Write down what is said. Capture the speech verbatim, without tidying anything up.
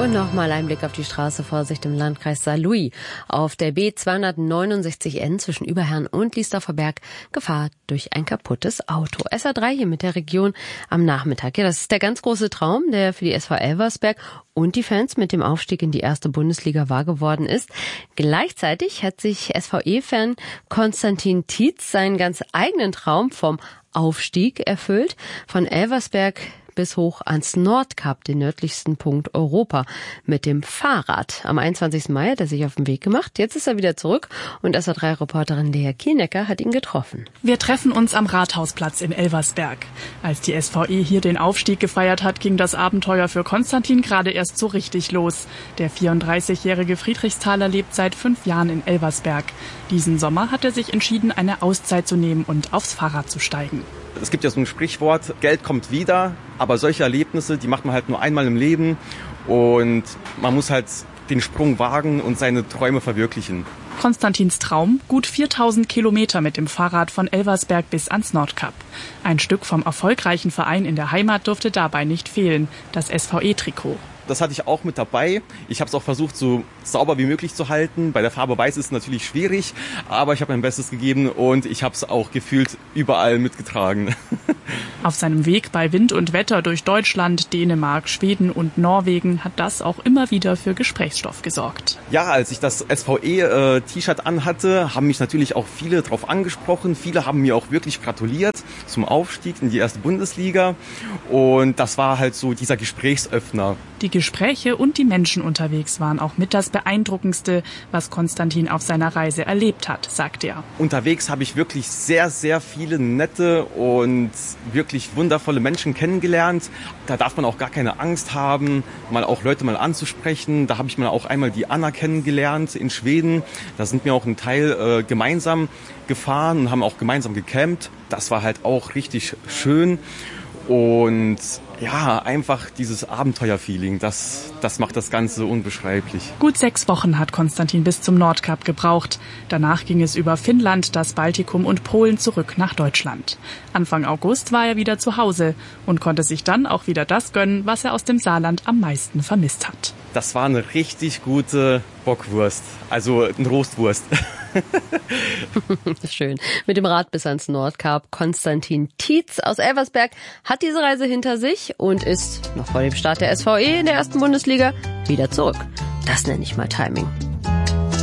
Und nochmal ein Blick auf die Straße. Vorsicht im Landkreis Saarlouis. Auf der B zweihundertneunundsechzig N zwischen Überherrn und Liesdorfer Berg Gefahr durch ein kaputtes Auto. S A drei hier mit der Region am Nachmittag. Ja, das ist der ganz große Traum, der für die S V Elversberg und die Fans mit dem Aufstieg in die erste Bundesliga wahr geworden ist. Gleichzeitig hat sich S V E-Fan Konstantin Tietz seinen ganz eigenen Traum vom Aufstieg erfüllt. Von Elversberg bis hoch ans Nordkap, den nördlichsten Punkt Europa, mit dem Fahrrad. Am einundzwanzigsten Mai hat er sich auf den Weg gemacht. Jetzt ist er wieder zurück und S A drei Reporterin Lea Kienecker hat ihn getroffen. Wir treffen uns am Rathausplatz in Elversberg. Als die S V E hier den Aufstieg gefeiert hat, ging das Abenteuer für Konstantin gerade erst so richtig los. Der vierunddreißigjährige Friedrichsthaler lebt seit fünf Jahren in Elversberg. Diesen Sommer hat er sich entschieden, eine Auszeit zu nehmen und aufs Fahrrad zu steigen. Es gibt ja so ein Sprichwort, Geld kommt wieder, aber solche Erlebnisse, die macht man halt nur einmal im Leben und man muss halt den Sprung wagen und seine Träume verwirklichen. Konstantins Traum, gut viertausend Kilometer mit dem Fahrrad von Elversberg bis ans Nordkap. Ein Stück vom erfolgreichen Verein in der Heimat durfte dabei nicht fehlen, das S V E-Trikot. Das hatte ich auch mit dabei. Ich habe es auch versucht, so sauber wie möglich zu halten. Bei der Farbe Weiß ist es natürlich schwierig, aber ich habe mein Bestes gegeben und ich habe es auch gefühlt überall mitgetragen. Auf seinem Weg bei Wind und Wetter durch Deutschland, Dänemark, Schweden und Norwegen hat das auch immer wieder für Gesprächsstoff gesorgt. Ja, als ich das S V E-T-Shirt anhatte, haben mich natürlich auch viele drauf angesprochen. Viele haben mir auch wirklich gratuliert zum Aufstieg in die erste Bundesliga und das war halt so dieser Gesprächsöffner. Die Gespräche und die Menschen unterwegs waren auch mit das Beeindruckendste, was Konstantin auf seiner Reise erlebt hat, sagt er. Unterwegs habe ich wirklich sehr, sehr viele nette und wirklich wundervolle Menschen kennengelernt. Da darf man auch gar keine Angst haben, mal auch Leute mal anzusprechen. Da habe ich mal auch einmal die Anna kennengelernt in Schweden. Da sind wir auch einen Teil äh, gemeinsam gefahren und haben auch gemeinsam gecampt. Das war halt auch richtig schön. Und ja, einfach dieses Abenteuerfeeling, das, das macht das Ganze unbeschreiblich. Gut sechs Wochen hat Konstantin bis zum Nordkap gebraucht. Danach ging es über Finnland, das Baltikum und Polen zurück nach Deutschland. Anfang August war er wieder zu Hause und konnte sich dann auch wieder das gönnen, was er aus dem Saarland am meisten vermisst hat. Das war eine richtig gute Bockwurst, also eine Roastwurst. Schön. Mit dem Rad bis ans Nordkap. Konstantin Tietz aus Elversberg hat diese Reise hinter sich und ist noch vor dem Start der S V E in der ersten Bundesliga wieder zurück. Das nenne ich mal Timing.